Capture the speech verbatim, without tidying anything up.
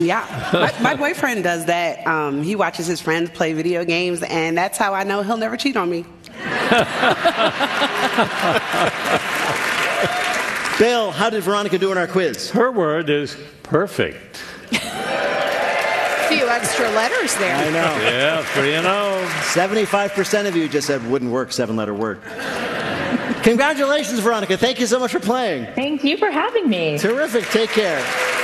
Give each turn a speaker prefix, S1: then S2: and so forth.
S1: Yeah, my, my boyfriend does that. Um, he watches his friends play video games, and that's how I know he'll never cheat on me.
S2: Bill, how did Veronica do in our quiz?
S3: Her word is perfect.
S4: A few extra letters there.
S2: I know.
S3: Yeah, three and oh.
S2: seventy-five percent of you just said wouldn't work, seven-letter word. Congratulations, Veronica. Thank you so much for playing.
S5: Thank you for having me.
S2: Terrific. Take care.